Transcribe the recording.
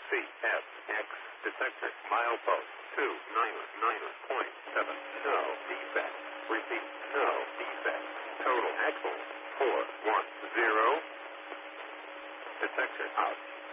CSX detector milepost 299.7. No defect. Repeat. No defect. Total axle 410. Detector out.